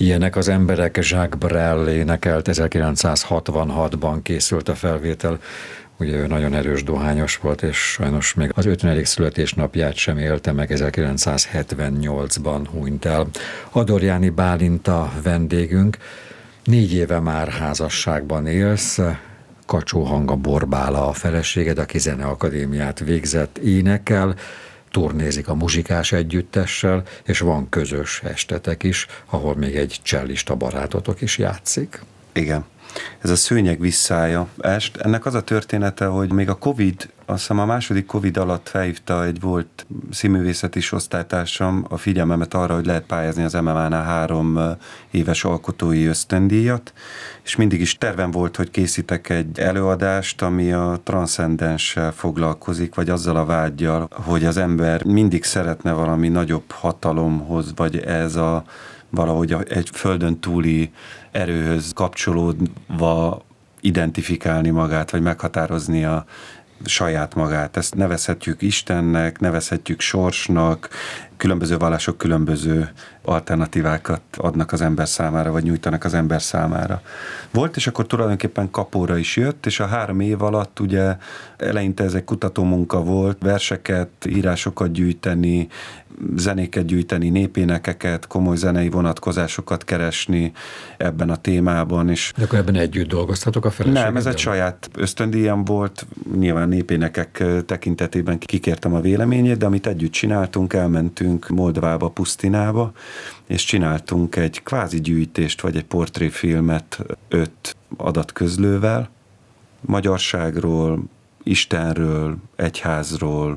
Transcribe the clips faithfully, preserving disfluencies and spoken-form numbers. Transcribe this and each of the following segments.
Ilyenek az emberek, Jacques Brel énekelt, ezerkilencszázhatvanhatban készült a felvétel. Ugye ő nagyon erős dohányos volt, és sajnos még az ötvenedik születésnapját sem élte meg, ezerkilencszázhetvennyolcban hunyt el. Adorjáni Bálint a vendégünk. Négy éve már házasságban élsz, Kacsó Hanga Borbála a feleséged, aki zeneakadémiát végzett, énekel, turnézik a muzsikás együttessel, és van közös estetek is, ahol még egy csellista barátotok is játszik. Igen. Ez a Szőnyeg visszája est. Ennek az a története, hogy még a Covid, azt hiszem a második Covid alatt felhívta egy volt színművészeti osztálytársam a figyelmemet arra, hogy lehet pályázni az em em á-nál három éves alkotói ösztöndíjat, és mindig is tervem volt, hogy készítek egy előadást, ami a transzcendenssel foglalkozik, vagy azzal a vággyal, hogy az ember mindig szeretne valami nagyobb hatalomhoz, vagy ez a valahogy egy földön túli erőhöz kapcsolódva identifikálni magát, vagy meghatározni a saját magát. Ezt nevezhetjük Istennek, nevezhetjük sorsnak, különböző vallások különböző alternatívákat adnak az ember számára, vagy nyújtanak az ember számára. Volt, és akkor tulajdonképpen kapóra is jött, és a három év alatt ugye eleinte ez egy kutatómunka volt, verseket, írásokat gyűjteni, zenéket gyűjteni, népénekeket, komoly zenei vonatkozásokat keresni ebben a témában. És de akkor ebben együtt dolgoztatok a feleségeddel? Nem, ez egy saját ösztöndíjam volt, nyilván népénekek tekintetében kikértem a véleményét, de amit együtt csináltunk, elmentünk Moldovába, Pusztinába, és csináltunk egy kvázi gyűjtést, vagy egy portréfilmet öt adatközlővel, magyarságról, Istenről, egyházról,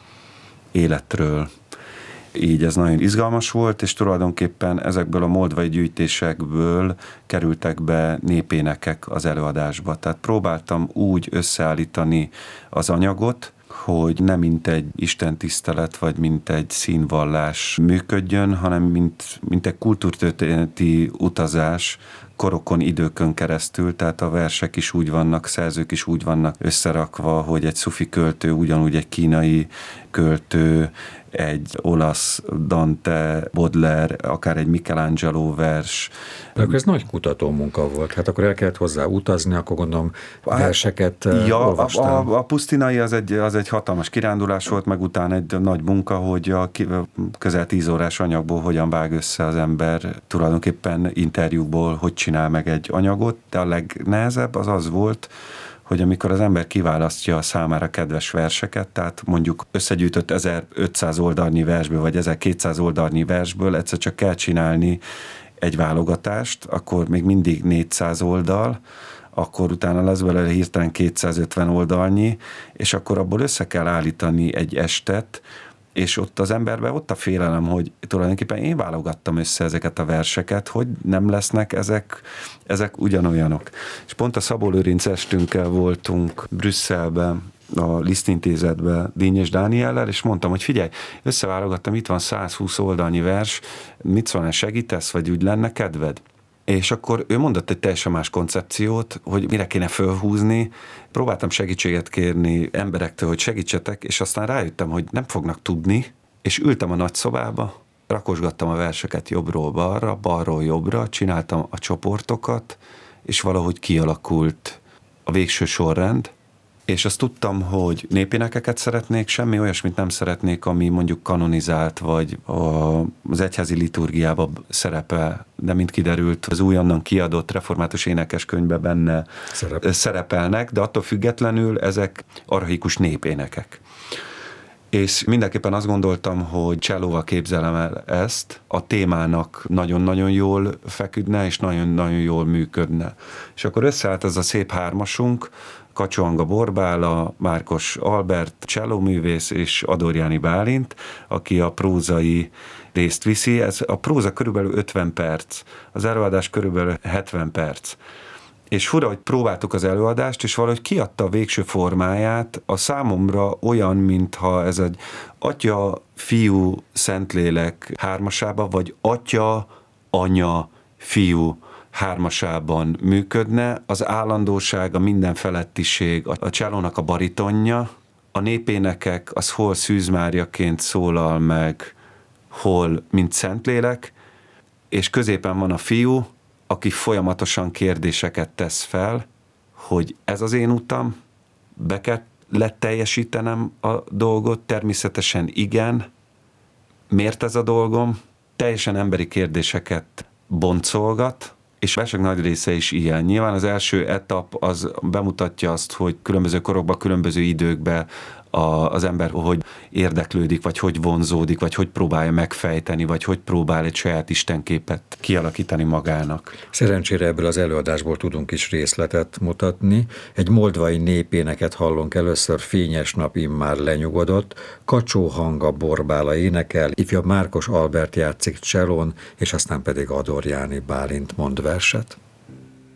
életről. Így ez nagyon izgalmas volt, és tulajdonképpen ezekből a moldvai gyűjtésekből kerültek be népénekek az előadásba. Tehát próbáltam úgy összeállítani az anyagot, hogy nem mint egy istentisztelet, vagy mint egy színvallás működjön, hanem mint, mint egy kultúrtörténeti utazás korokon, időkön keresztül, tehát a versek is úgy vannak, szerzők is úgy vannak összerakva, hogy egy szufi költő, ugyanúgy egy kínai költő, egy olasz Dante, Baudelaire, akár egy Michelangelo vers. De akkor ez nagy kutatómunka volt. Hát akkor el kellett hozzá utazni, akkor gondolom verseket ja, olvastál. A, a, a pusztinai az egy, az egy hatalmas kirándulás volt, meg utána egy nagy munka, hogy a közel tíz órás anyagból hogyan vág össze az ember, tulajdonképpen interjúból, hogy csinál meg egy anyagot, de a legnehezebb az az volt, hogy amikor az ember kiválasztja a számára kedves verseket, tehát mondjuk összegyűjtött ezerötszáz oldalnyi versből, vagy ezerkétszáz oldalnyi versből egyszer csak kell csinálni egy válogatást, akkor még mindig négyszáz oldal, akkor utána lesz belőle hirtelen kétszázötven oldalnyi, és akkor abból össze kell állítani egy estet, és ott az emberben ott a félelem, hogy tulajdonképpen én válogattam össze ezeket a verseket, hogy nem lesznek ezek, ezek ugyanolyanok. És pont a Szabó Lőrinc estünkkel voltunk Brüsszelben, a Liszt Intézetben Dínyes Dániellel, és mondtam, hogy figyelj, összeválogattam, itt van százhúsz oldalnyi vers, mit szólnál, segítesz, vagy úgy lenne kedved? És akkor ő mondott egy teljesen más koncepciót, hogy mire kéne fölhúzni. Próbáltam segítséget kérni emberektől, hogy segítsetek, és aztán rájöttem, hogy nem fognak tudni, és ültem a nagyszobába, rakosgattam a verseket jobbról balra, balról jobbra, csináltam a csoportokat, és valahogy kialakult a végső sorrend, és azt tudtam, hogy népénekeket szeretnék, semmi olyasmit nem szeretnék, ami mondjuk kanonizált, vagy az egyházi liturgiában szerepel, de mint kiderült, az újonnan kiadott református énekeskönyvben benne Szerep. szerepelnek, de attól függetlenül ezek archaikus népénekek. És mindenképpen azt gondoltam, hogy csellóval képzelem el ezt, a témának nagyon-nagyon jól feküdne, és nagyon-nagyon jól működne. És akkor összeállt ez a szép hármasunk, Kacsó Hanga Borbála, Márkos Albert, csellóművész és Adorjáni Bálint, aki a prózai részt viszi. Ez a próza körülbelül ötven perc, az előadás körülbelül hetven perc. És fura, hogy próbáltuk az előadást, és valahogy kiadta a végső formáját, a számomra olyan, mintha ez egy Atya, Fiú, Szentlélek hármasába, vagy Atya, Anya, Fiú hármasában működne, az állandóság, a mindenfelettiség, a csellónak a baritonja, a népénekek, az hol Szűz Máriaként szólal meg, hol mint Szentlélek, és középen van a fiú, aki folyamatosan kérdéseket tesz fel, hogy ez az én utam, be kellett teljesítenem a dolgot, természetesen igen, miért ez a dolgom, teljesen emberi kérdéseket boncolgat, és versek nagy része is ilyen. Nyilván az első etap az bemutatja azt, hogy különböző korokban, különböző időkben a, az ember hogy érdeklődik, vagy hogy vonzódik, vagy hogy próbálja megfejteni, vagy hogy próbál egy saját istenképet kialakítani magának. Szerencsére ebből az előadásból tudunk is részletet mutatni. Egy moldvai népéneket hallunk először, Fényes nap immár lenyugodott, Kacsó hanga Borbála énekel, ifjabb Márkos Albert játszik csellón, és aztán pedig Adorjáni Bálint mond verset.